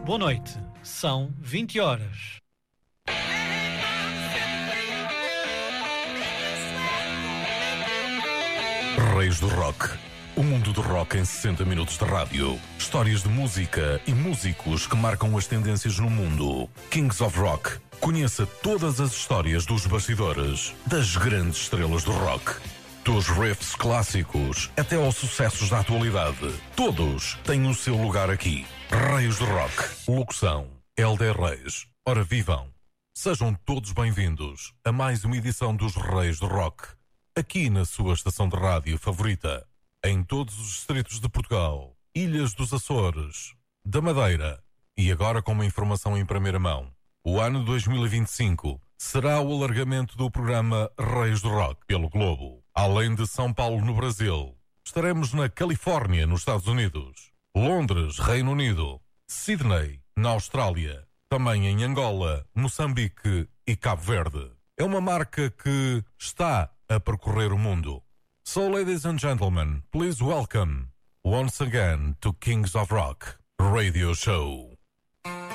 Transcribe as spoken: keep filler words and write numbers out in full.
Boa noite. São vinte horas. Reis do Rock. O mundo do rock em sessenta minutos de rádio. Histórias de música e músicos que marcam as tendências no mundo. Kings of Rock. Conheça todas as histórias dos bastidores das grandes estrelas do rock. Dos riffs clássicos até aos sucessos da atualidade. Todos têm o seu lugar aqui. Reis do Rock. Locução: Helder Reis. Ora vivam. Sejam todos bem-vindos a mais uma edição dos Reis do Rock. Aqui na sua estação de rádio favorita. Em todos os distritos de Portugal, Ilhas dos Açores, da Madeira. E agora com uma informação em primeira mão. O ano dois mil e vinte e cinco será o alargamento do programa Reis do Rock pelo Globo. Além de São Paulo, no Brasil, estaremos na Califórnia, nos Estados Unidos, Londres, Reino Unido, Sydney, na Austrália, também em Angola, Moçambique e Cabo Verde. É uma marca que está a percorrer o mundo. So, ladies and gentlemen, please welcome once again to Kings of Rock Radio Show.